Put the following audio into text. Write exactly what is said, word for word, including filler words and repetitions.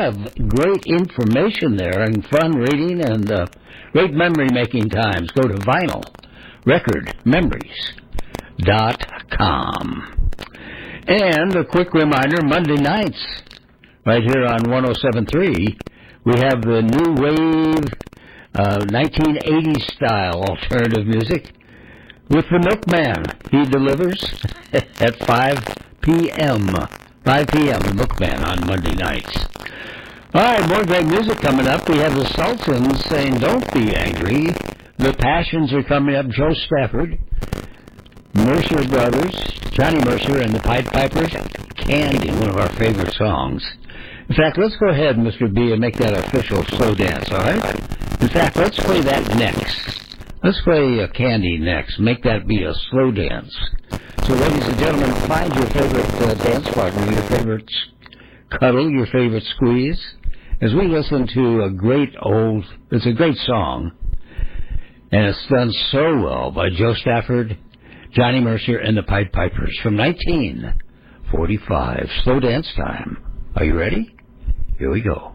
of great information there and fun reading and uh, great memory-making times. Go to vinyl record memories dot com. And a quick reminder, Monday nights, right here on one oh seven point three, we have the new wave uh, nineteen eighties style alternative music with the Milkman. He delivers at five p.m. five p.m. the Milkman on Monday nights. All right, more great music coming up. We have the Sultans saying, "Don't be angry." The Passions are coming up. Joe Stafford, Mercer Brothers, Johnny Mercer, and the Pied Pipers. Candy, one of our favorite songs. In fact, let's go ahead, Mister B, and make that official slow dance, all right? In fact, let's play that next. Let's play uh, Candy next. Make that be a slow dance. So, ladies and gentlemen, find your favorite uh, dance partner, your favorite cuddle, your favorite squeeze, as we listen to a great old, it's a great song, and it's done so well by Joe Stafford, Johnny Mercer, and the Pied Pipers from nineteen forty-five. Slow dance time. Are you ready? Here we go.